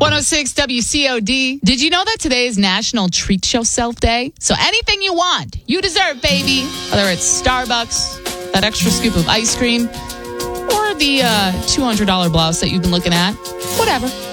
106 WCOD. Did you know that today is National Treat Yourself Day? So anything you want, you deserve, baby. Whether it's Starbucks, that extra scoop of ice cream, or the $200 blouse that you've been looking at. Whatever.